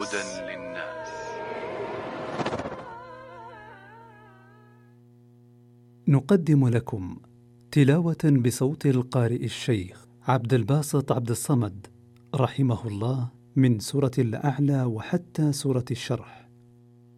هدى للناس. نقدم لكم تلاوة بصوت القارئ الشيخ عبد الباسط عبد الصمد رحمه الله من سورة الأعلى وحتى سورة الشرح.